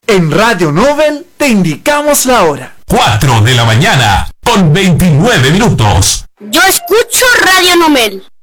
En Radio Nobel te indicamos la hora. 4 de la mañana, con 29 minutos. Yo escucho Radio Nobel.